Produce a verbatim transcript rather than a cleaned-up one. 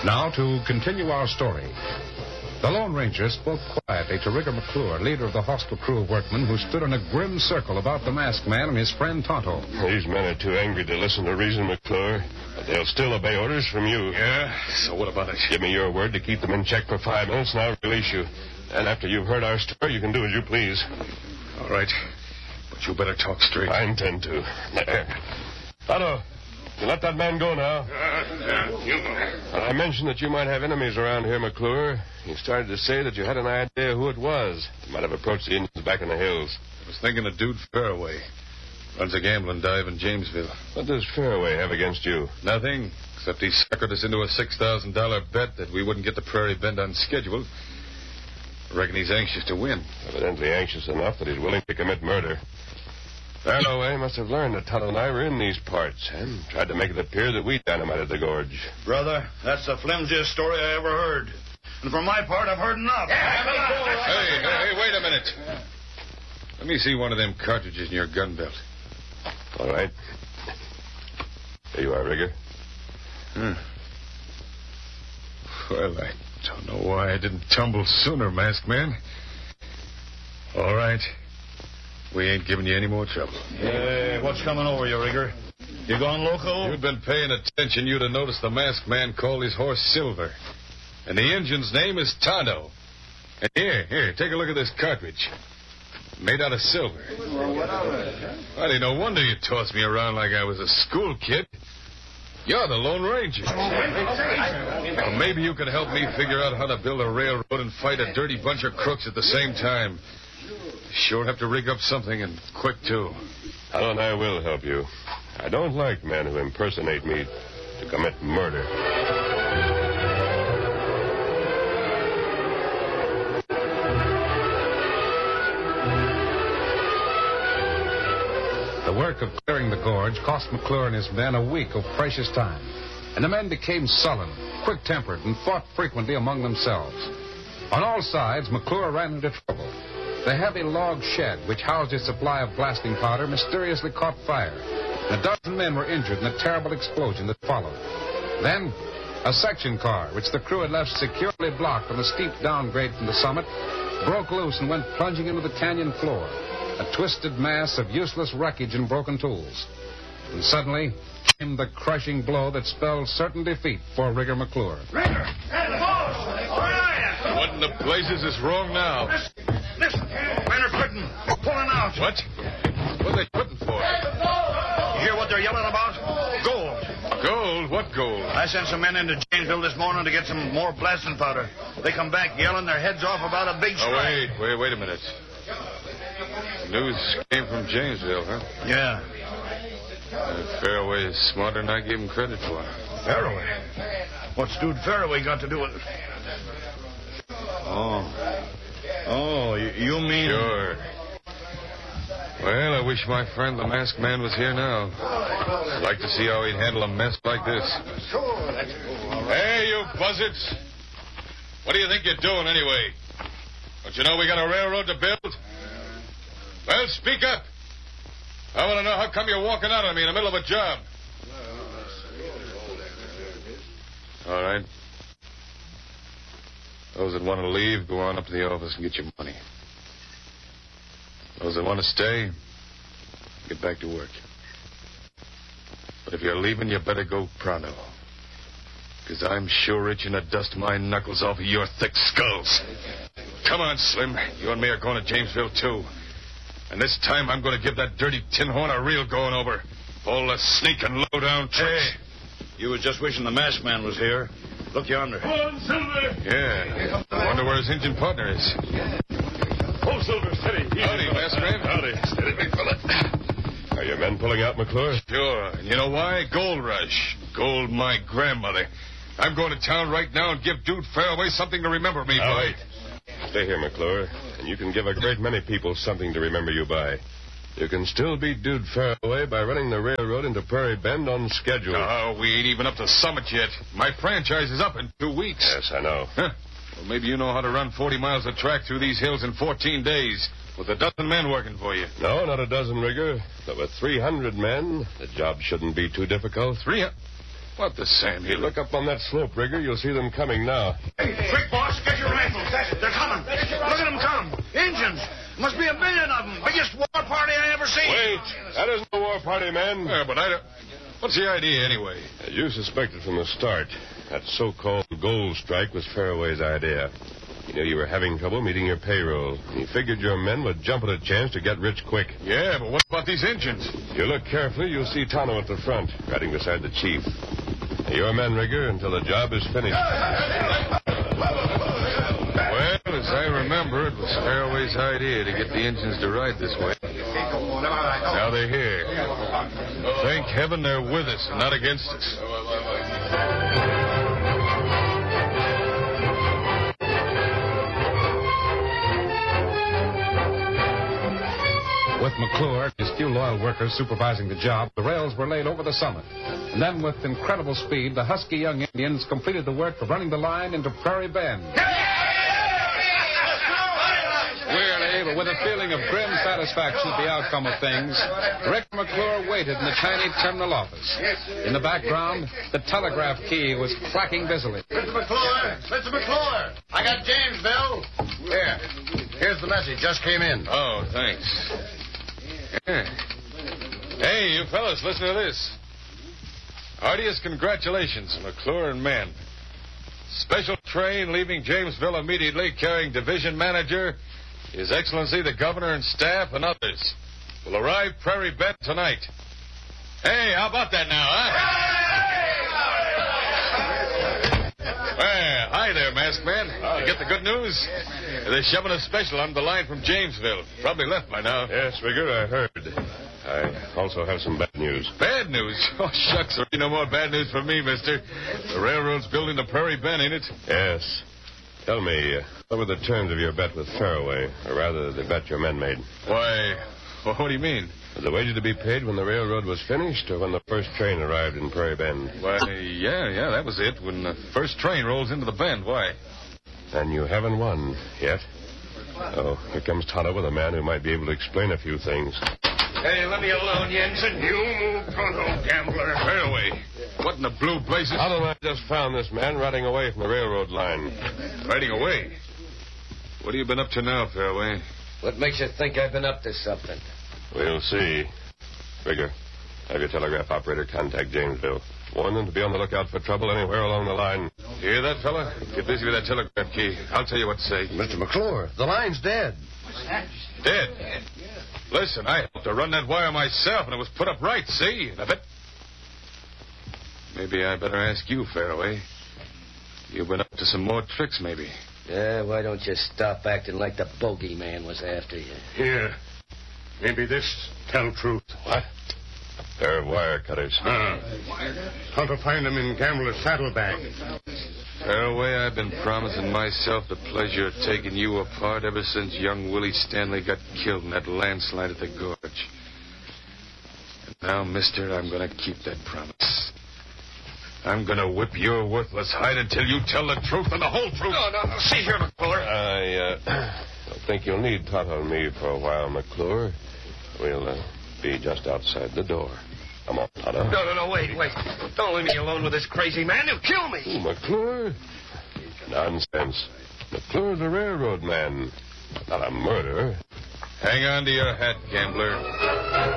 Now, to continue our story. The Lone Ranger spoke quietly to Rigger McClure, leader of the hostile crew of workmen who stood in a grim circle about the masked man and his friend Tonto. These men are too angry to listen to reason, McClure, but they'll still obey orders from you. Yeah? So what about it? Give me your word to keep them in check for five minutes, and I'll release you. And after you've heard our story, you can do as you please. All right. But you better talk straight. I intend to. There. Tonto, you let that man go now. I mentioned that you might have enemies around here, McClure. You started to say that you had an idea who it was. You might have approached the Indians back in the hills. I was thinking of Dude Fairway. Runs a gambling dive in Jamesville. What does Fairway have against you? Nothing, except he suckered us into a six thousand dollars bet that we wouldn't get the Prairie Bend on schedule. I reckon he's anxious to win. Evidently anxious enough that he's willing to commit murder. Fairway must have learned that Tonto and I were in these parts and tried to make it appear that we dynamited the gorge. Brother, that's the flimsiest story I ever heard. And for my part, I've heard enough. Hey, hey, hey, wait a minute. Let me see one of them cartridges in your gun belt. All right. There you are, Rigger. Hmm. Well, I don't know why I didn't tumble sooner, masked man. All right. We ain't giving you any more trouble. Hey, what's coming over you, Rigger? You gone loco? You'd been paying attention, you'd have noticed the masked man called his horse Silver. And the engine's name is Tonto. And here, here, take a look at this cartridge. Made out of silver. Well, ain't no wonder you tossed me around like I was a school kid. You're the Lone Ranger. Well, maybe you could help me figure out how to build a railroad and fight a dirty bunch of crooks at the same time. Sure have to rig up something, and quick, too. Tonto and I will help you. I don't like men who impersonate me to commit murder. The work of clearing the gorge cost McClure and his men a week of precious time. And the men became sullen, quick-tempered, and fought frequently among themselves. On all sides, McClure ran into trouble. The heavy log shed, which housed his supply of blasting powder, mysteriously caught fire. A dozen men were injured in the terrible explosion that followed. Then, a section car, which the crew had left securely blocked on the steep downgrade from the summit, broke loose and went plunging into the canyon floor, a twisted mass of useless wreckage and broken tools. And suddenly came the crushing blow that spelled certain defeat for Rigger McClure. Rigger! Hey, the boss! Where are you? What in the blazes is wrong now? Listen, listen. Men are quitting. Pulling out. What? What are they quitting for? You hear what they're yelling about? Gold. Gold? What gold? I sent some men into Janesville this morning to get some more blasting powder. They come back yelling their heads off about a big strike. Oh, wait, wait, wait a minute. The news came from Janesville, huh? Yeah. Uh, Fairway is smarter than I gave him credit for. Fairway? What's Dude Fairway got to do with it? Oh. Oh, you, you mean... Sure. Well, I wish my friend the masked man was here now. I'd like to see how he'd handle a mess like this. Hey, you buzzards. What do you think you're doing anyway? Don't you know we got a railroad to build? Well, speak up. I want to know how come you're walking out on me in the middle of a job. All right. Those that want to leave, go on up to the office and get your money. Those that want to stay, get back to work. But if you're leaving, you better go pronto. Because I'm sure itching to dust my knuckles off of your thick skulls. Come on, Slim. You and me are going to Jamesville, too. And this time I'm going to give that dirty tin horn a real going over. All the sneak and low-down tricks. Hey, you was just wishing the masked man was here. Look yonder. Come on, Silver. Yeah. I wonder where his Indian partner is. Oh, Silver, steady. Howdy, masked man. Howdy. Steady, big fella. Are your men pulling out, McClure? Sure. And you know why? Gold rush. Gold, my grandmother. I'm going to town right now and give Dude Fairway something to remember me All by. right. Stay here, McClure, and you can give a great many people something to remember you by. You can still beat Dude Fairway by running the railroad into Prairie Bend on schedule. Oh, we ain't even up to Summit yet. My franchise is up in two weeks. Yes, I know. Huh. Well, maybe you know how to run forty miles of track through these hills in fourteen days with a dozen men working for you. No, not a dozen, Rigger. But with three hundred men, the job shouldn't be too difficult. Three... What the Sam Hey, look up on that slope, Rigger. You'll see them coming now. Hey, quick, boss. Get your rifles. They're coming. Look at them come. Injuns. Must be a million of them. Biggest war party I ever seen. Wait. That isn't a war party, man. Yeah, but I don't... What's the idea, anyway? You suspected from the start. That so-called gold strike was Fairway's idea. You knew you were having trouble meeting your payroll. You figured your men would jump at a chance to get rich quick. Yeah, but what about these Injuns? If you look carefully, you'll see Tonto at the front, riding beside the chief. Your men, Rigger, until the job is finished. Well, as I remember, it was Fairway's idea to get the Injuns to ride this way. Now they're here. Thank heaven they're with us and not against us. With McClure and his few loyal workers supervising the job, the rails were laid over the summit. And then, with incredible speed, the husky young Indians completed the work of running the line into Prairie Bend. Wearily, but with a feeling of grim satisfaction at the outcome of things, Rick McClure waited in the tiny terminal office. In the background, the telegraph key was clacking busily. Mister McClure! Mister McClure! I got Jamesville. Here. Here's the message. Just came in. Oh, thanks. Yeah. Hey, you fellas, listen to this. Heartiest congratulations, McClure and men. Special train leaving Jamesville immediately, carrying division manager, His Excellency the Governor and staff, and others will arrive Prairie Bend tonight. Hey, how about that now, huh? Well, hi there, masked man. You get the good news? They're shoving a special on the line from Jamesville. Probably left by now. Yes, Rigger, I heard. I also have some bad news. Bad news? Oh, shucks. There ain't no more bad news for me, mister. The railroad's building the Prairie Bend, ain't it? Yes. Tell me, uh, what were the terms of your bet with Fairway, or rather, the bet your men made? Why, well, what do you mean? Was the wages to be paid when the railroad was finished, or when the first train arrived in Prairie Bend? Why, yeah, yeah, that was it. When the first train rolls into the bend, why? And you haven't won yet. Oh, here comes Tonto with a man who might be able to explain a few things. Hey, let me alone, Jensen. You move pronto, gambler. Fairway. What in the blue blazes? Tonto and I just found this man riding away from the railroad line. Riding away? What have you been up to now, Fairway? What makes you think I've been up to something? We'll see. Rigger, have your telegraph operator contact Jamesville. Warn them to be on the lookout for trouble anywhere along the line. You hear that, fella? Get busy with that telegraph key. I'll tell you what to say. Mister McClure, the line's dead. Dead? Listen, I helped to run that wire myself, and it was put up right, see? And I bet... Maybe I better ask you, Fairway. You've been up to some more tricks, maybe. Yeah, why don't you stop acting like the bogeyman was after you? Here. Maybe this tell truth. What? They're wire cutters. Uh, how to find them in Gambler's saddlebag. Fairway, I've been promising myself the pleasure of taking you apart ever since young Willie Stanley got killed in that landslide at the gorge. And now, mister, I'm going to keep that promise. I'm going to whip your worthless hide until you tell the truth and the whole truth. No, no, no. See here, McClure. I uh, don't think you'll need Tonto and me for a while, McClure. We'll uh, be just outside the door. Come on, Tonto. No, no, no, wait, wait. Don't leave me alone with this crazy man. He'll kill me. Ooh, McClure? Nonsense. McClure's a railroad man, not a murderer. Hang on to your hat, gambler.